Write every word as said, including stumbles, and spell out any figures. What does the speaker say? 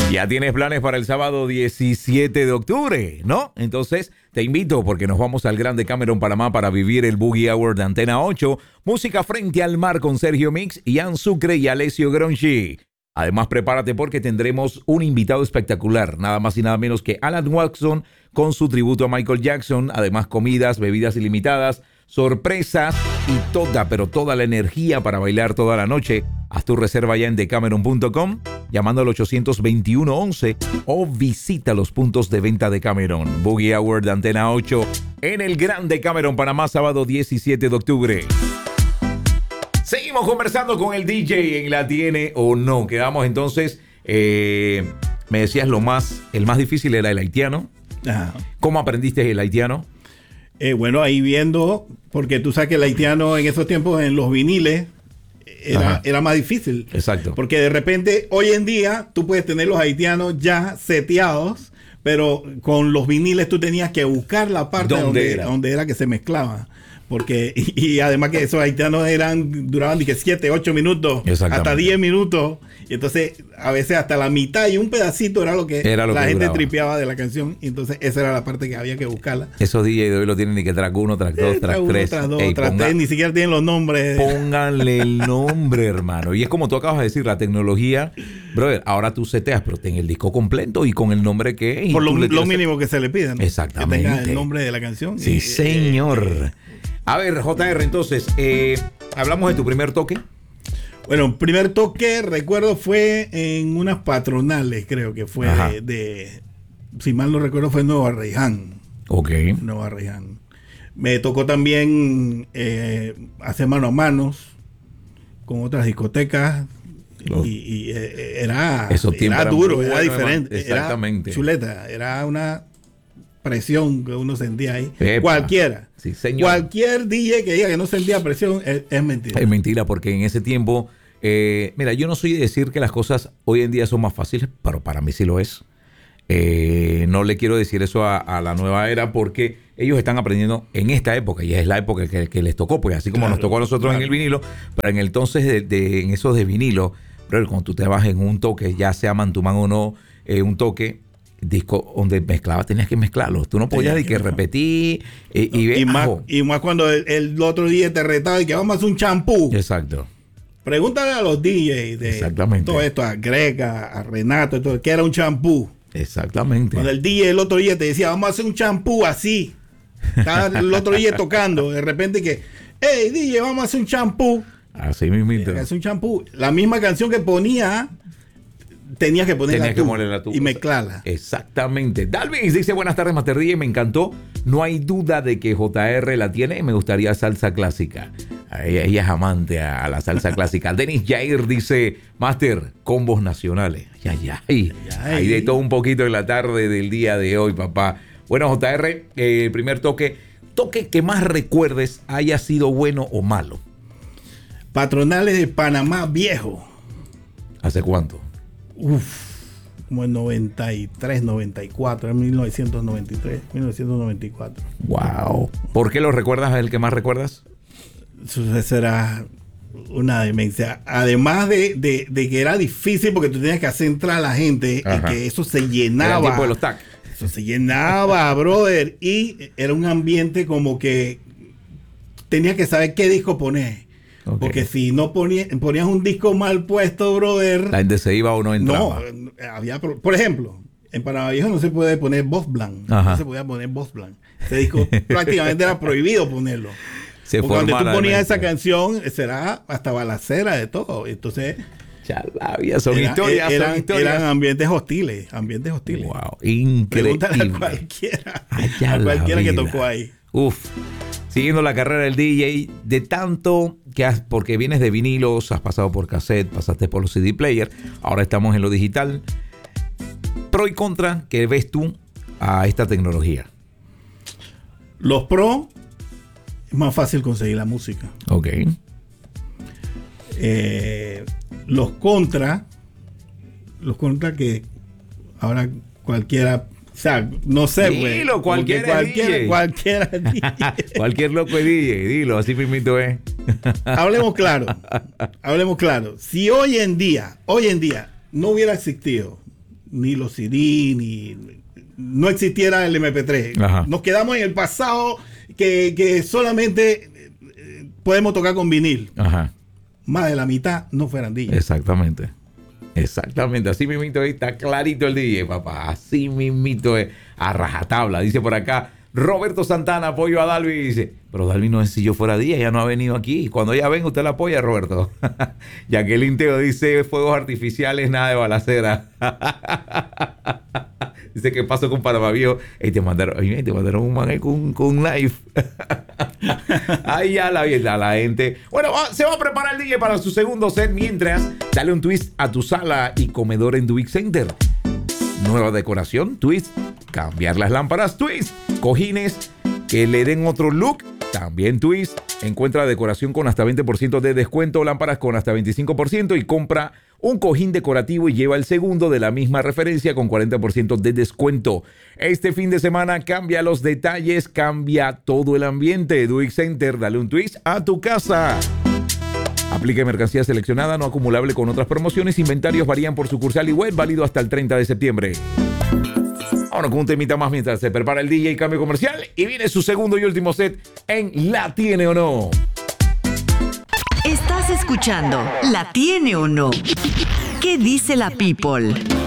Ya tienes planes para el sábado diecisiete de octubre, ¿no? Entonces te invito porque nos vamos al Grande Cameron, Panamá para vivir el Boogie Hour de Antena ocho. Música frente al mar con Sergio Mix, Ian Sucre y Alessio Gronchi. Además, prepárate porque tendremos un invitado espectacular, nada más y nada menos que Alan Watson con su tributo a Michael Jackson. Además, comidas, bebidas ilimitadas, sorpresas y toda, pero toda la energía para bailar toda la noche. Haz tu reserva ya en decameron punto com, llamando al ochocientos veintiuno once o visita los puntos de venta de Cameron. Boogie Hour de Antena ocho en el Grande Cameron, Panamá, sábado diecisiete de octubre. Seguimos conversando con el D J en La Tiene o No. Quedamos entonces, eh, me decías lo más, el más difícil era el haitiano. Ajá. ¿Cómo aprendiste el haitiano? Eh, bueno, ahí viendo, porque tú sabes que el haitiano en esos tiempos en los viniles era, era más difícil. Exacto. Porque de repente, hoy en día, tú puedes tener los haitianos ya seteados, pero con los viniles tú tenías que buscar la parte ¿Dónde donde era? donde era que se mezclaba. Porque, y, y además que esos haitianos eran, duraban de que siete, ocho minutos, hasta diez minutos. Y entonces, a veces hasta la mitad y un pedacito era lo que Era lo la que gente duraba. tripeaba de la canción. Y entonces, esa era la parte que había que buscarla. Esos D J de hoy lo tienen ni que track uno, track dos, Eh, track uno, tres. tras dos, Ey, tras ponga- tres, ni siquiera tienen los nombres. Pónganle el nombre, hermano. Y es como tú acabas de decir, la tecnología, brother, ahora tú seteas, pero ten el disco completo y con el nombre que es. y Por lo, tú le lo tiras- mínimo que se le pida, ¿no? Exactamente. Que tenga el nombre de la canción. Sí, Y, señor. A ver, J R, entonces, eh, hablamos de tu primer toque. Bueno, primer toque, recuerdo, fue en unas patronales, creo que fue Ajá. de, de- si mal no recuerdo, fue en Nueva Arreján. Ok. Nueva Arreján. Me tocó también eh, hacer mano a manos con otras discotecas. Los- Y, y, eh, era, Esos tiempos era eran duro, muy era buenos, diferente. hermano. Exactamente. Era chuleta, era una presión que uno sentía ahí. Epa. Cualquiera. Sí, señor. Cualquier D J que diga que no sentía presión es, es mentira. Es mentira, porque en ese tiempo, eh, mira, yo no soy de decir que las cosas hoy en día son más fáciles, pero para mí sí lo es. Eh, no le quiero decir eso a, a la nueva era porque ellos están aprendiendo en esta época y es la época que, que les tocó, pues así como Claro, nos tocó a nosotros claro. en el vinilo, pero en el entonces de, de- en esos de vinilo, pero cuando tú te vas en un toque, ya sea mantumán o no, eh, un toque disco donde mezclabas, tenías que mezclarlos, tú no podías Tenías de que que mezclar. repetir eh, y, ver, Y más, ajo. y más cuando el, el otro día te retaba y que vamos a hacer un champú. Exacto. Pregúntale a los D Js de Exactamente. todo esto, a Grega, a Renato, todo, que era un champú. Exactamente. Cuando el D J el otro día te decía, vamos a hacer un champú así. Estaba el otro día tocando, de repente que, hey D J, vamos a hacer un champú. Así mismito. Es un champú. La misma canción que ponía, tenías que ponerla Tenías que tú ponerla tú. y mezclarla. Exactamente. Dalvin dice, buenas tardes, Master D J, me encantó. No hay duda de que J R la tiene y me gustaría salsa clásica. Ella, ella es amante a, a la salsa clásica. Denis Jair dice, Master, combos nacionales. Ay, ay, ay. Ay. Hay de todo un poquito en la tarde del día de hoy, papá. Bueno, J R, eh, primer toque. Toque que más recuerdes haya sido bueno o malo. Patronales de Panamá Viejo. ¿Hace cuánto? Uf, como en noventa y tres, noventa y cuatro, en mil novecientos noventa y tres, mil novecientos noventa y cuatro. Wow. ¿Por qué lo recuerdas? ¿El que más recuerdas? Eso será una demencia. Además de, de, de que era difícil porque tú tenías que hacer entrar a la gente y Ajá. que eso se Era el llenaba. tiempo de los tac. Eso se llenaba, brother. Y era un ambiente como que tenías que saber qué disco poner. Ok. Porque si no ponía- ponías un disco mal puesto, brother. La gente se iba o no entraba. No, había, pro- por ejemplo, en Panamá Viejo no se puede poner Voz Blanc. Ajá. No se podía poner Voz Blanc. Ese disco prácticamente era prohibido ponerlo. Se Porque cuando tú formara ponías la esa mezcla. canción, será hasta balacera de todo. Entonces, Chalavia, son era- historias, eran, son historias. eran ambientes hostiles, ambientes hostiles. Wow, increíble. Pregúntale a cualquiera, Allá a la cualquiera que vida. tocó ahí. Uf. Siguiendo la carrera del D J, de tanto que has, porque vienes de vinilos, has pasado por cassette, pasaste por los C D player, ahora estamos en lo digital. Pro y contra, ¿qué ves tú a esta tecnología? Los pro, es más fácil conseguir la música. Ok. Eh, los contra, los contra que ahora cualquiera, o sea, no sé, güey. Dilo, porque cualquiera es D J. cualquiera, cualquiera es D J. Cualquier loco es D J, dilo, así mismito es. Hablemos claro, hablemos claro. Si hoy en día, hoy en día, no hubiera existido ni los C D, ni no existiera el eme pe tres. Ajá. Nos quedamos en el pasado que, que solamente podemos tocar con vinil. Ajá. Más de la mitad no fueran D J. Exactamente. Exactamente. Así mismito está clarito el D J, papá. Así mismito es a rajatabla. Dice por acá Roberto Santana, apoyo a Dalvi. Dice, pero Dalvi no es si yo fuera D J, ella no ha venido aquí. Cuando ella venga, usted la apoya, Roberto. Jacqueline Teo dice, fuegos artificiales, nada de balacera. Dice, ¿qué pasó con Panamá Viejo? Y te mandaron, ay, te mandaron un man con, con un knife. Ahí ya la, la, la gente. Bueno, va, se va a preparar el D J para su segundo set. Mientras, dale un twist a tu sala y comedor en Dweck Center. Nueva decoración, twist. Cambiar las lámparas, twist. Cojines que le den otro look, también twist. Encuentra decoración con hasta veinte por ciento de descuento, lámparas con hasta veinticinco por ciento y compra un cojín decorativo y lleva el segundo de la misma referencia con cuarenta por ciento de descuento. Este fin de semana cambia los detalles, cambia todo el ambiente. Dweck Center, dale un twist a tu casa. Aplique mercancía seleccionada, no acumulable con otras promociones. Inventarios varían por sucursal y web, válido hasta el treinta de septiembre. Ahora con un temita más mientras se prepara el D J y cambio comercial. Y viene su segundo y último set en La Tiene o No. Estás escuchando La Tiene o No. ¿Qué dice la people?